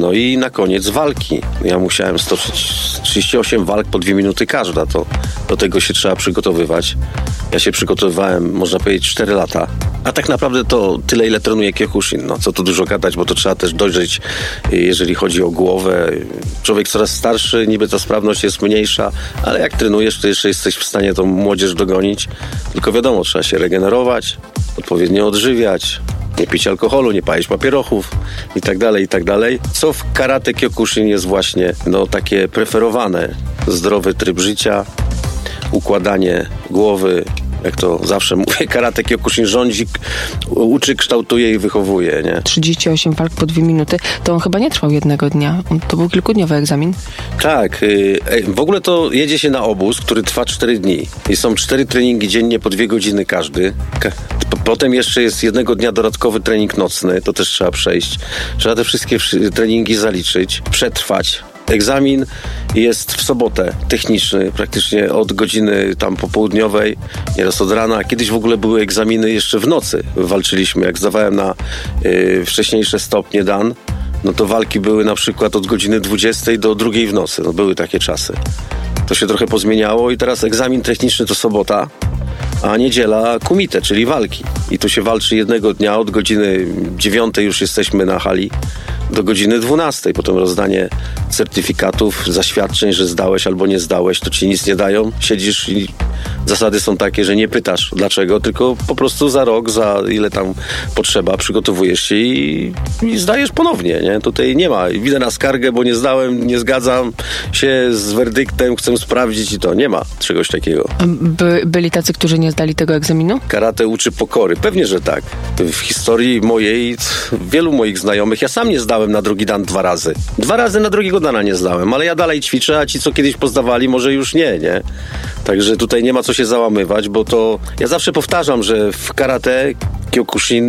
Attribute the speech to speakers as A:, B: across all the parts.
A: No i na koniec walki. Ja musiałem stoczyć 38 walk po 2 minuty każda. To do tego się trzeba przygotowywać. Ja się przygotowywałem, można powiedzieć, 4 lata. A tak naprawdę to tyle, ile trenuje Kyokushin. No co tu dużo gadać, bo to trzeba też dojrzeć, jeżeli chodzi o głowę. Człowiek coraz starszy, niby ta sprawność jest mniejsza, ale jak trenujesz, to jeszcze jesteś w stanie tą młodzież dogonić. Tylko wiadomo, trzeba się regenerować, odpowiednio odżywiać, nie pić alkoholu, nie palić papierosów i tak dalej. Co w karate Kyokushin jest właśnie takie preferowane. Zdrowy tryb życia, układanie głowy. Jak to zawsze mówię, karate Kyokushin rządzi, uczy, kształtuje i wychowuje, nie?
B: 38 walk po 2 minuty, to on chyba nie trwał jednego dnia. To był kilkudniowy egzamin.
A: Tak. W ogóle to jedzie się na obóz, który trwa 4 dni. I są 4 treningi dziennie po 2 godziny każdy. Potem jeszcze jest jednego dnia dodatkowy trening nocny, to też trzeba przejść. Trzeba te wszystkie treningi zaliczyć, przetrwać. Egzamin jest w sobotę, techniczny, praktycznie od godziny tam popołudniowej, nieraz od rana. Kiedyś w ogóle były egzaminy jeszcze w nocy. Walczyliśmy, jak zdawałem na wcześniejsze stopnie dan, no to walki były na przykład od godziny 20 do 2 w nocy. No były takie czasy. To się trochę pozmieniało i teraz egzamin techniczny to sobota, a niedziela kumite, czyli walki. I tu się walczy jednego dnia, od godziny 9 już jesteśmy na hali do godziny 12. Potem rozdanie certyfikatów, zaświadczeń, że zdałeś albo nie zdałeś, to ci nic nie dają. Siedzisz i zasady są takie, że nie pytasz dlaczego, tylko po prostu za rok, za ile tam potrzeba, przygotowujesz się i zdajesz ponownie, nie? Tutaj nie ma. Idę na skargę, bo nie zdałem, nie zgadzam się z werdyktem, chcę sprawdzić i to. Nie ma czegoś takiego.
B: Byli tacy, którzy nie zdali tego egzaminu?
A: Karate uczy pokory. Pewnie, że tak. W historii mojej, wielu moich znajomych, ja sam nie zdałem na drugi dan 2 razy. 2 razy na drugiego dana nie zdałem, ale ja dalej ćwiczę, a ci, co kiedyś pozdawali, może już nie? Także tutaj nie ma co się załamywać, bo to... Ja zawsze powtarzam, że w karate Kyokushin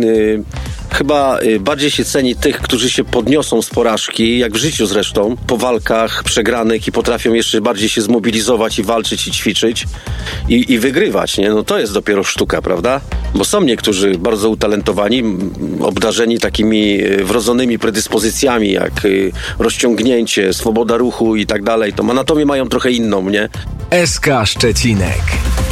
A: chyba bardziej się ceni tych, którzy się podniosą z porażki, jak w życiu zresztą, po walkach przegranych i potrafią jeszcze bardziej się zmobilizować i walczyć i ćwiczyć i wygrywać, nie? No to jest dopiero sztuka, prawda? Bo są niektórzy bardzo utalentowani, obdarzeni takimi wrodzonymi predyspozycjami, jak rozciągnięcie, swoboda ruchu i tak dalej. To anatomię mają trochę inną, nie?
C: SK Szczecinek.